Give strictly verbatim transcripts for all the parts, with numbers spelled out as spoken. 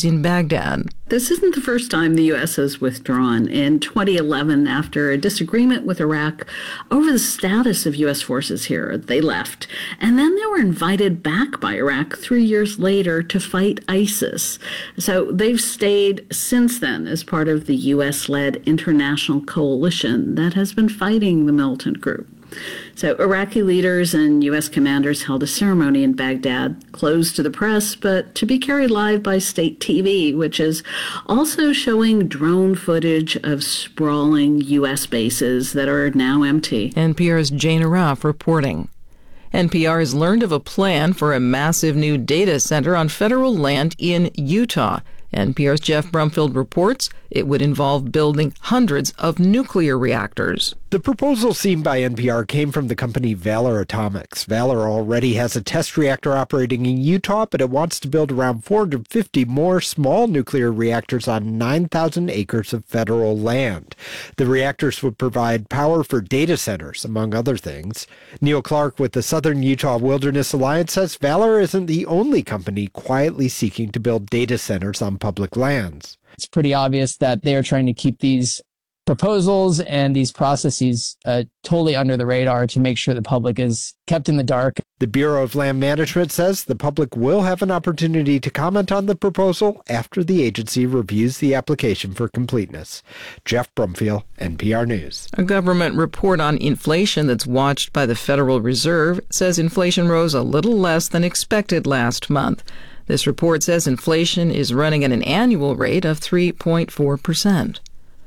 is in Baghdad. This isn't the first time the U S has withdrawn. In twenty eleven, after a disagreement with Iraq over the status of U S forces here, they left. And then they were invited back by Iraq three years later to fight ISIS. So they've stayed since then as part of the U S-led international coalition that has been fighting the militant group. So Iraqi leaders and U S commanders held a ceremony in Baghdad, closed to the press, but to be carried live by state T V, which is also showing drone footage of sprawling U S bases that are now empty. N P R's Jane Araf reporting. N P R has learned of a plan for a massive new data center on federal land in Utah. N P R's Jeff Brumfield reports it would involve building hundreds of nuclear reactors. The proposal seen by N P R came from the company Valor Atomics. Valor already has a test reactor operating in Utah, but it wants to build around four hundred fifty more small nuclear reactors on nine thousand acres of federal land. The reactors would provide power for data centers, among other things. Neil Clark with the Southern Utah Wilderness Alliance says Valor isn't the only company quietly seeking to build data centers on public lands. It's pretty obvious that they are trying to keep these proposals and these processes uh, totally under the radar to make sure the public is kept in the dark. The Bureau of Land Management says the public will have an opportunity to comment on the proposal after the agency reviews the application for completeness. Jeff Brumfield, N P R News. A government report on inflation that's watched by the Federal Reserve says inflation rose a little less than expected last month. This report says inflation is running at an annual rate of three point four percent.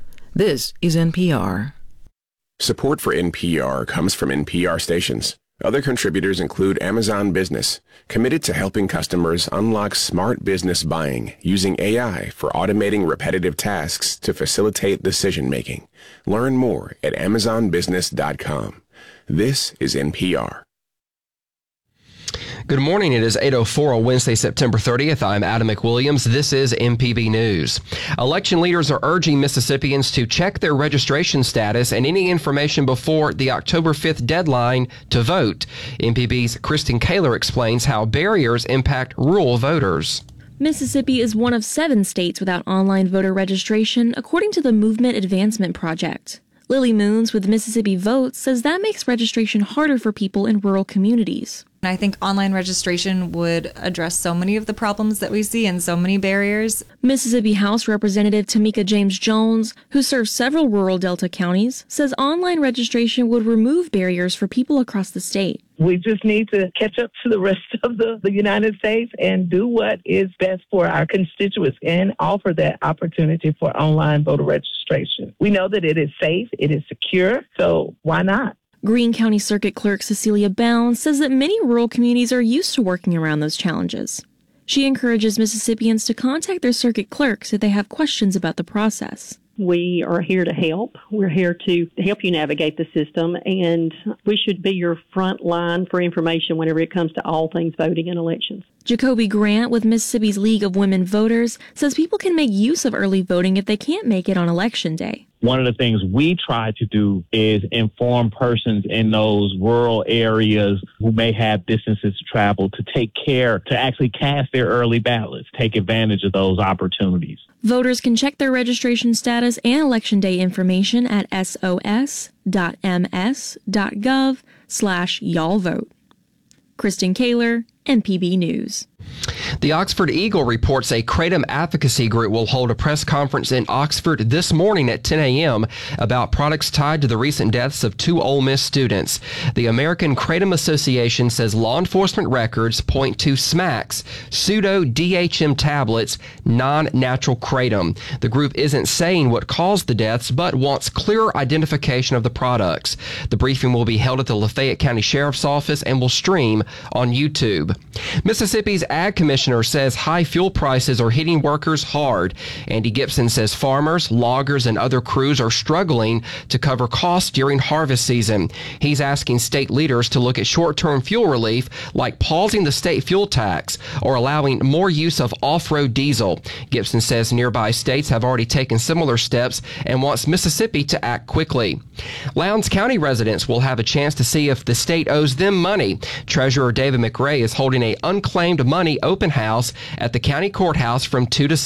This is N P R. Support for N P R comes from N P R stations. Other contributors include Amazon Business, committed to helping customers unlock smart business buying using A I for automating repetitive tasks to facilitate decision-making. Learn more at amazon business dot com. This is N P R. Good morning. It is eight oh four on Wednesday, September thirtieth. I'm Adam McWilliams. This is M P B News. Election leaders are urging Mississippians to check their registration status and any information before the October fifth deadline to vote. M P B's Kristen Kaler explains how barriers impact rural voters. Mississippi is one of seven states without online voter registration, according to the Movement Advancement Project. Lily Moons with Mississippi Votes says that makes registration harder for people in rural communities. I think online registration would address so many of the problems that we see and so many barriers. Mississippi House Representative Tamika James Jones, who serves several rural Delta counties, says online registration would remove barriers for people across the state. We just need to catch up to the rest of the, the United States and do what is best for our constituents and offer that opportunity for online voter registration. We know that it is safe, it is secure, so why not? Greene County Circuit Clerk Cecilia Bounds says that many rural communities are used to working around those challenges. She encourages Mississippians to contact their circuit clerks if they have questions about the process. We are here to help. We're here to help you navigate the system, and we should be your front line for information whenever it comes to all things voting and elections. Jacoby Grant with Mississippi's League of Women Voters says people can make use of early voting if they can't make it on Election Day. One of the things we try to do is inform persons in those rural areas who may have distances to travel to take care to actually cast their early ballots, take advantage of those opportunities. Voters can check their registration status and Election Day information at sos.ms.gov slash y'all vote. Kristen Kaler, M P B News. The Oxford Eagle reports a Kratom advocacy group will hold a press conference in Oxford this morning at ten a.m. about products tied to the recent deaths of two Ole Miss students. The American Kratom Association says law enforcement records point to SMACs, pseudo-D H M tablets, non-natural kratom. The group isn't saying what caused the deaths, but wants clearer identification of the products. The briefing will be held at the Lafayette County Sheriff's Office and will stream on YouTube. Mississippi's Ag Commissioner says high fuel prices are hitting workers hard. Andy Gibson says farmers, loggers, and other crews are struggling to cover costs during harvest season. He's asking state leaders to look at short-term fuel relief, like pausing the state fuel tax or allowing more use of off-road diesel. Gibson says nearby states have already taken similar steps and wants Mississippi to act quickly. Lowndes County residents will have a chance to see if the state owes them money. Treasurer David McRae is holding a unclaimed money open house at the county courthouse from two to